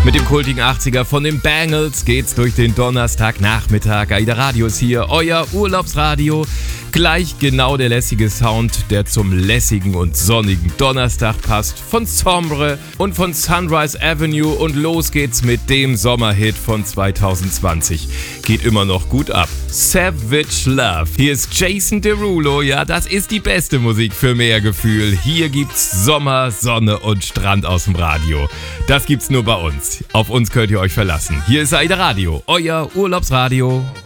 Mit dem kultigen 80er von den Bangles geht's durch den Donnerstagnachmittag. AIDA Radio ist hier, euer Urlaubsradio. Gleich genau der lässige Sound, der zum lässigen und sonnigen Donnerstag passt. Von Sombre und von Sunrise Avenue. Und los geht's mit dem Sommerhit von 2020. Geht immer noch gut ab. Savage Love. Hier ist Jason Derulo. Ja, das ist die beste Musik für mehr Gefühl. Hier gibt's Sommer, Sonne und Strand aus dem Radio. Das gibt's nur bei uns. Auf uns könnt ihr euch verlassen. Hier ist AIDA Radio, euer Urlaubsradio.